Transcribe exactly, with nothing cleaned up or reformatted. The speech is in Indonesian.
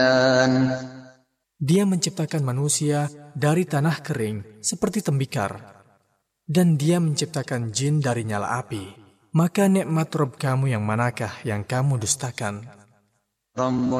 Dia menciptakan manusia dari tanah kering seperti tembikar. Dan dia menciptakan jin dari nyala api. Maka nikmat Rabb kamu yang manakah yang kamu dustakan?